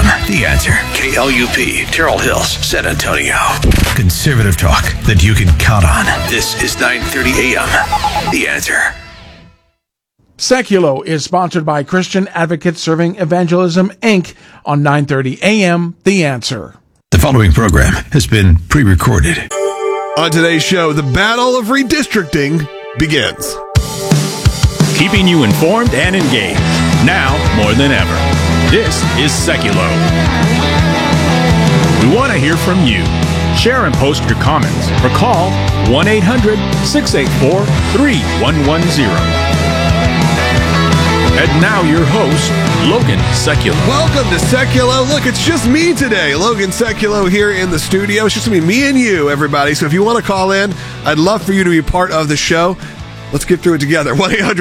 The Answer. KLUP, Terrell Hills, San Antonio. Conservative talk that you can count on. This is 930 AM. The Answer. Seculo is sponsored by Christian Advocates Serving Evangelism, Inc. on 930 AM. The Answer. The following program has been pre-recorded. On today's show, the battle of redistricting begins. Keeping you informed and engaged, now more than ever. This is Seculo. We want to hear from you. Share and post your comments or call 1-800-684-3110. And now your host, Logan Seculo. Welcome to Seculo. Look, it's just me today. Logan Seculo here in the studio. It's just going to be me and you, everybody. So if you want to call in, I'd love for you to be part of the show. Let's get through it together.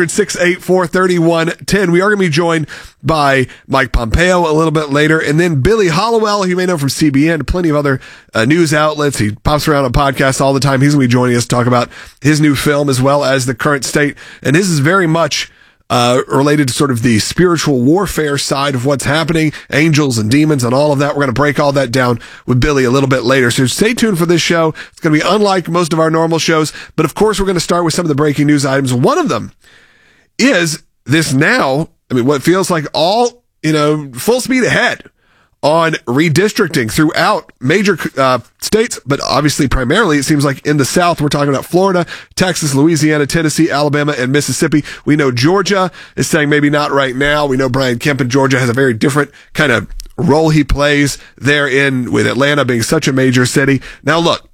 1-800-684-3110. We are going to be joined by Mike Pompeo a little bit later. And then Billy Hollowell, who you may know from CBN, plenty of other news outlets. He pops around on podcasts all the time. He's going to be joining us to talk about his new film as well as the current state. And this is very much related to sort of the spiritual warfare side of what's happening, angels and demons and all of that. We're going to break all that down with Billy a little bit later. So stay tuned for this show. It's going to be unlike most of our normal shows, but of course we're going to start with some of the breaking news items. One of them is this now, what feels like all, full speed ahead on redistricting throughout major states, but obviously primarily it seems like in the South. We're talking about Florida, Texas, Louisiana, Tennessee, Alabama, and Mississippi. We know Georgia is saying maybe not right now. We know Brian Kemp in Georgia has a very different kind of role he plays there with Atlanta being such a major city. Now look,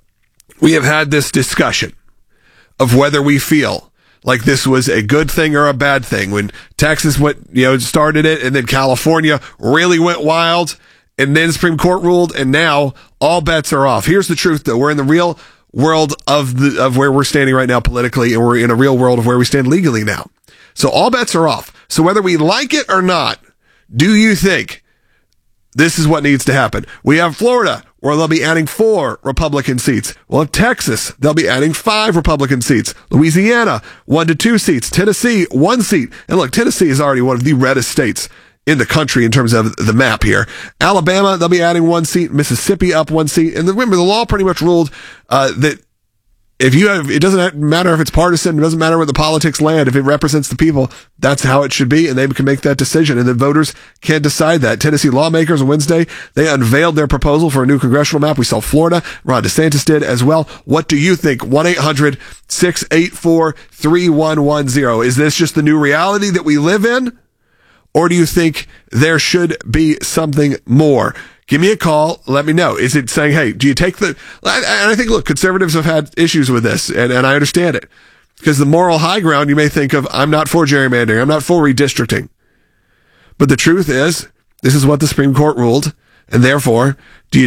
we have had this discussion of whether we feel like this was a good thing or a bad thing when Texas started it, and then California really went wild, and then the Supreme Court ruled, and now all bets are off. Here's the truth, though. We're in the real world of where we're standing right now politically, and we're in a real world of where we stand legally now. So all bets are off. So whether we like it or not, do you think this is what needs to happen? We have Florida, where they'll be adding 4 Republican seats. Well, in Texas, they'll be adding 5 Republican seats. Louisiana, 1 to 2 seats. Tennessee, 1 seat. And look, Tennessee is already one of the reddest states in the country in terms of the map here. Alabama, they'll be adding 1 seat. Mississippi up 1 seat. And remember, the law pretty much ruled that it doesn't matter if it's partisan, it doesn't matter where the politics land. If it represents the people, that's how it should be, and they can make that decision, and the voters can decide that. Tennessee lawmakers on Wednesday, they unveiled their proposal for a new congressional map. We saw Florida. Ron DeSantis did as well. What do you think? 1-800-684-3110. Is this just the new reality that we live in? Or do you think there should be something more? Give me a call. Let me know. Is it saying, hey, do you take and I think, look, conservatives have had issues with this, and I understand it. Because the moral high ground, you may think of, I'm not for gerrymandering. I'm not for redistricting. But the truth is, this is what the Supreme Court ruled, and therefore, do you